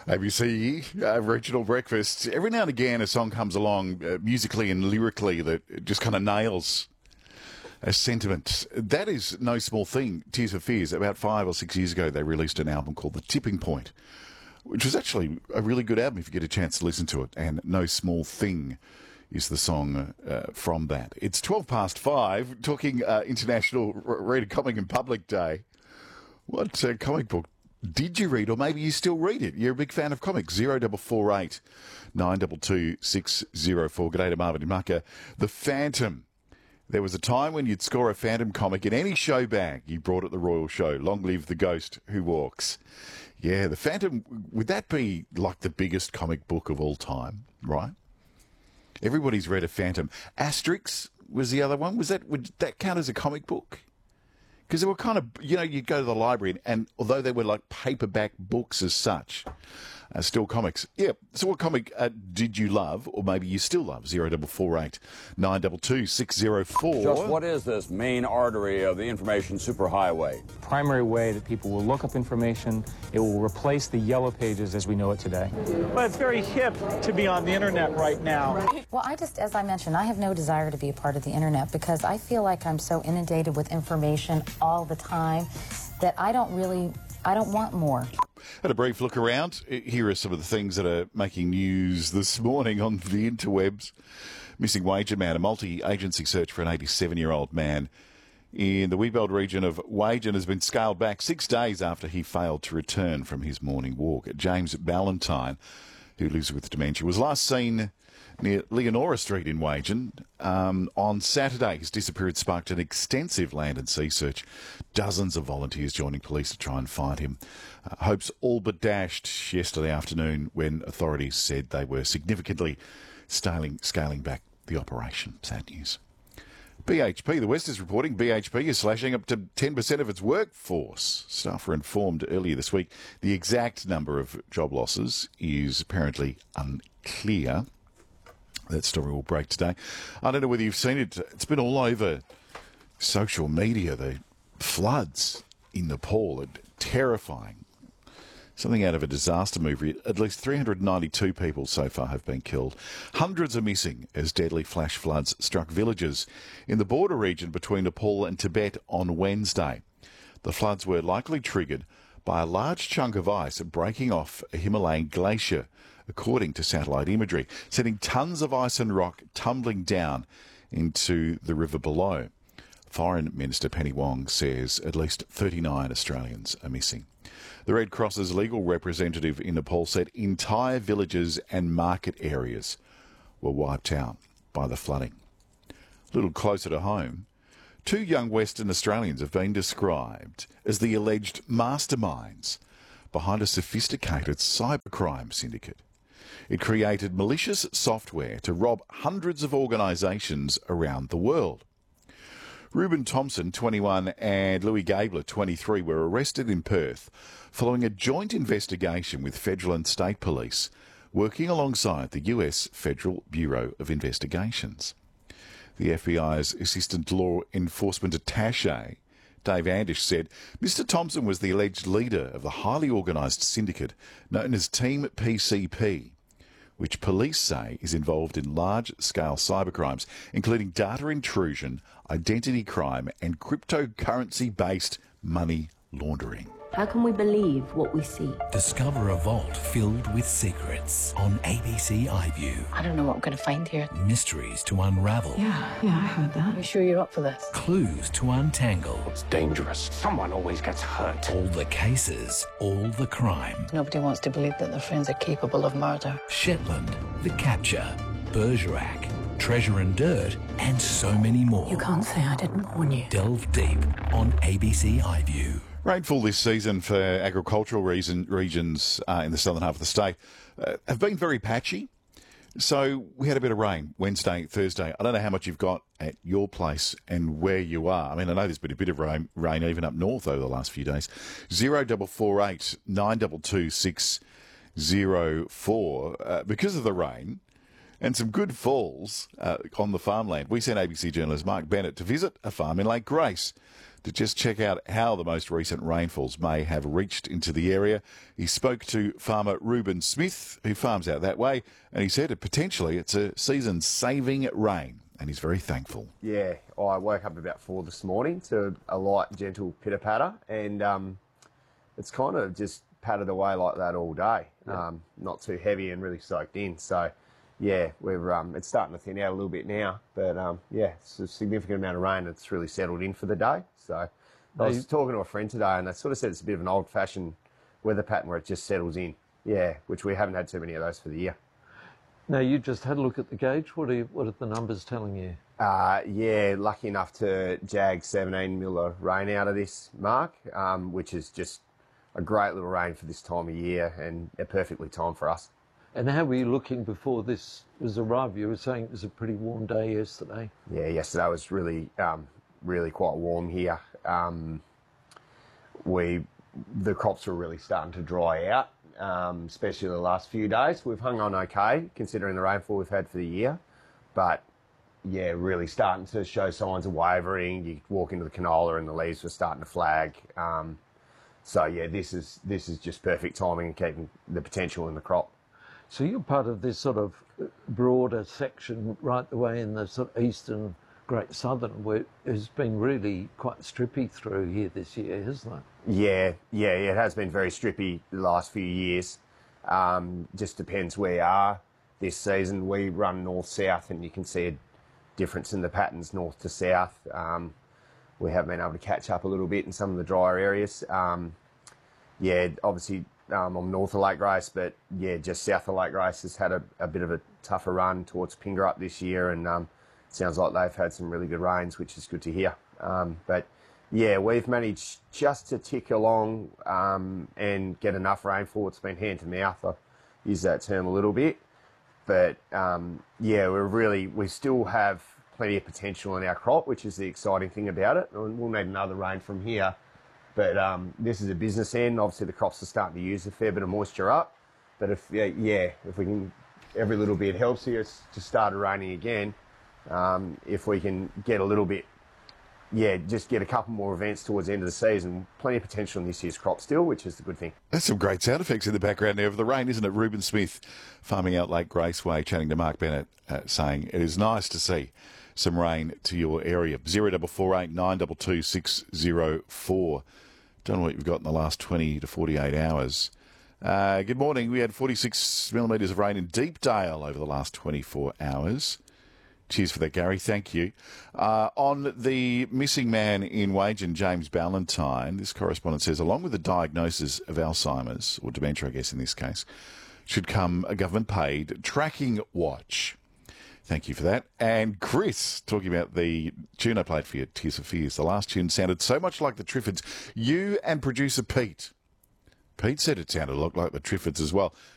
ABC Regional Breakfast. Every now and again, a song comes along musically and lyrically that just kind of nails a sentiment. That is no small thing. Tears for Fears. About 5 or 6 years ago, they released an album called The Tipping Point, which was actually a really good album if you get a chance to listen to it. And No Small Thing is the song from that. It's 5:12, talking International Read a Comic in Public Day. What comic book did you read, or maybe you still read it? You're a big fan of comics. 0448 922 604. G'day to Marvin in Mucka. The Phantom. There was a time when you'd score a Phantom comic in any show bag you brought at the Royal Show. Long live the ghost who walks. Yeah, the Phantom, would that be like the biggest comic book of all time, right? Everybody's read a Phantom. Asterix was the other one. Would that count as a comic book? Because they were kind of, you'd go to the library and although they were like paperback books as such, still comics. Yeah, so what comic did you love, or maybe you still love? 0448 922 604. Just what is this main artery of the information superhighway? Primary way that people will look up information. It will replace the yellow pages as we know it today. Well, it's very hip to be on the internet right now. Well, as I mentioned, I have no desire to be a part of the internet because I feel like I'm so inundated with information all the time that I don't want more. Had a brief look around. Here are some of the things that are making news this morning on the interwebs. Missing Wagen man, a multi-agency search for an 87-year-old man in the Weebeld region of Wagen has been scaled back 6 days after he failed to return from his morning walk. James Ballantyne, who lives with dementia, was last seen near Leonora Street in Wagen on Saturday. His disappearance sparked an extensive land and sea search. Dozens of volunteers joining police to try and find him. Hopes all but dashed yesterday afternoon when authorities said they were significantly scaling back the operation. Sad news. BHP, the West is reporting BHP is slashing up to 10% of its workforce. Staff were informed earlier this week the exact number of job losses is apparently unclear. That story will break today. I don't know whether you've seen it. It's been all over social media. The floods in Nepal are terrifying. Something out of a disaster movie. At least 392 people so far have been killed. Hundreds are missing as deadly flash floods struck villages in the border region between Nepal and Tibet on Wednesday. The floods were likely triggered by a large chunk of ice breaking off a Himalayan glacier, according to satellite imagery, sending tons of ice and rock tumbling down into the river below. Foreign Minister Penny Wong says at least 39 Australians are missing. The Red Cross's legal representative in Nepal said entire villages and market areas were wiped out by the flooding. A little closer to home, 2 young Western Australians have been described as the alleged masterminds behind a sophisticated cybercrime syndicate. It created malicious software to rob hundreds of organisations around the world. Reuben Thompson, 21, and Louis Gabler, 23, were arrested in Perth following a joint investigation with federal and state police working alongside the US Federal Bureau of Investigations. The FBI's Assistant Law Enforcement Attaché, Dave Andish, said Mr Thompson was the alleged leader of the highly organised syndicate known as Team PCP, which police say is involved in large-scale cybercrimes, including data intrusion, identity crime and cryptocurrency-based money laundering. How can we believe what we see? Discover a vault filled with secrets on ABC iView. I don't know what I'm going to find here. Mysteries to unravel. Yeah, I heard that. Are you sure you're up for this? Clues to untangle. It's dangerous. Someone always gets hurt. All the cases, all the crime. Nobody wants to believe that their friends are capable of murder. Shetland, The Capture, Bergerac, Treasure and Dirt, and so many more. You can't say I didn't warn you. Delve deep on ABC iView. Rainfall this season for agricultural regions in the southern half of the state have been very patchy. So we had a bit of rain Wednesday, Thursday. I don't know how much you've got at your place and where you are. I mean, I know there's been a bit of rain even up north over the last few days. 0448 922 604. Because of the rain and some good falls on the farmland, we sent ABC journalist Mark Bennett to visit a farm in Lake Grace to just check out how the most recent rainfalls may have reached into the area. He spoke to farmer Reuben Smith, who farms out that way, and he said that potentially it's a season-saving rain, and he's very thankful. Yeah, I woke up about 4 this morning to a light, gentle pitter-patter, and it's kind of just pattered away like that all day. Yeah. Not too heavy and really soaked in. So, yeah, it's starting to thin out a little bit now. But, yeah, it's a significant amount of rain. It's really settled in for the day. So I was talking to a friend today, and they sort of said it's a bit of an old-fashioned weather pattern where it just settles in. Yeah, which we haven't had too many of those for the year. Now, you just had a look at the gauge. What are the numbers telling you? Yeah, lucky enough to jag 17 mil of rain out of this, Mark, which is just a great little rain for this time of year and perfectly timed for us. And how were you looking before this was arrived? You were saying it was a pretty warm day yesterday. Yeah, yesterday was really, really quite warm here. The crops were really starting to dry out, especially the last few days. We've hung on okay, considering the rainfall we've had for the year, but yeah, really starting to show signs of wavering. You walk into the canola and the leaves were starting to flag. So yeah, this is just perfect timing and keeping the potential in the crop. So you're part of this sort of broader section right the way in the sort of eastern Great Southern, where it's been really quite strippy through here this year, hasn't it? Yeah, it has been very strippy the last few years. Just depends where you are this season. We run north-south, and you can see a difference in the patterns north to south. We have been able to catch up a little bit in some of the drier areas. Yeah, obviously I'm north of Lake Grace, but yeah, just south of Lake Grace has had a bit of a tougher run towards Pingerup this year, and it sounds like they've had some really good rains, which is good to hear. But yeah, we've managed just to tick along and get enough rainfall. It's been hand to mouth. I use that term a little bit, but yeah, we still have plenty of potential in our crop, which is the exciting thing about it. We'll need another rain from here, but this is a business end. Obviously, the crops are starting to use a fair bit of moisture up, but if we can, every little bit helps here. It's just started raining again. If we can get a little bit, just get a couple more events towards the end of the season, plenty of potential in this year's crop still, which is the good thing. That's some great sound effects in the background there of the rain, isn't it? Reuben Smith, farming out Lake Graceway, chatting to Mark Bennett, saying it is nice to see some rain to your area. 0448 922 604. Don't know what you've got in the last 20 to 48 hours. Good morning. We had 46 millimetres of rain in Deepdale over the last 24 hours. Cheers for that, Gary. Thank you. On the missing man in Wagen, James Ballantyne, this correspondent says, along with the diagnosis of Alzheimer's, or dementia, I guess in this case, should come a government-paid tracking watch. Thank you for that. And Chris, talking about the tune I played for you, Tears for Fears. The last tune sounded so much like the Triffids. You and producer Pete. Pete said it sounded a lot like the Triffids as well.